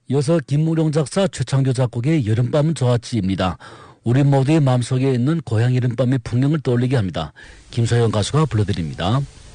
이어서 김무룡 작사 최창조 작곡의 여름밤은 좋았지입니다. 우리 모두의 마음속에 있는 고향 여름밤의 풍경을 떠올리게 합니다. 김소영 가수가 불러드립니다.